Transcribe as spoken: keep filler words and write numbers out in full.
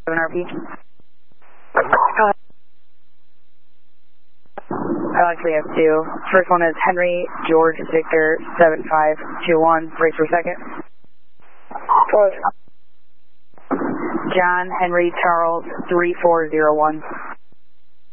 R P. Uh, I actually have two. First one is Henry George Victor seven five two one, brace for second. Close. John Henry Charles three four zero one.